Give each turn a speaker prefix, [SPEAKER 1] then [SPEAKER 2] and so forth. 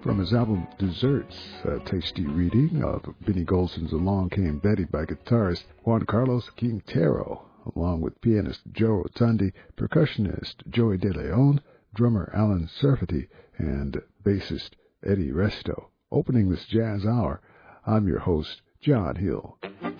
[SPEAKER 1] From his album Desserts, a tasty reading of Benny Golson's Along Came Betty by guitarist Juan Carlos Quintero, along with pianist Joe Rotundi, percussionist Joey De Leon, drummer Alan Serfati, and bassist Eddie Resto. Opening this jazz hour, I'm your host, John Hill.